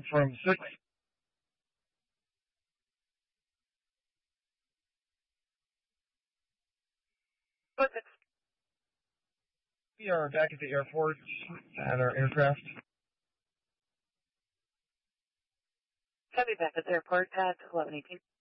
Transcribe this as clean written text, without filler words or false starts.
from 6. We are back at the airport at our aircraft. Copy, back at the airport at 11:18.